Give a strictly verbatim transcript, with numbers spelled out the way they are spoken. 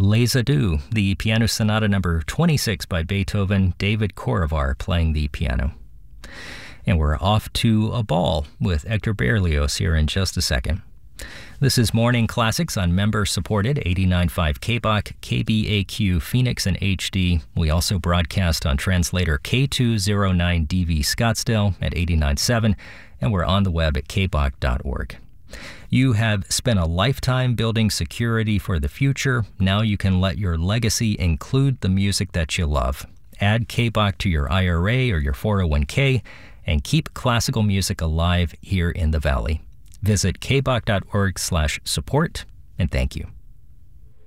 Les Adieux, the Piano Sonata number twenty-six by Beethoven, David Korovar playing the piano. And we're off to a ball with Hector Berlioz here in just a second. This is Morning Classics on member-supported eighty-nine point five K B O C, K B A Q Phoenix and H D. We also broadcast on translator K two oh nine D V Scottsdale at eighty-nine point seven, and we're on the web at k b o c dot org. You have spent a lifetime building security for the future. Now you can let your legacy include the music that you love. Add K B O C to your I R A or your four oh one k and keep classical music alive here in the Valley. Visit k b o c dot org slash support, and thank you.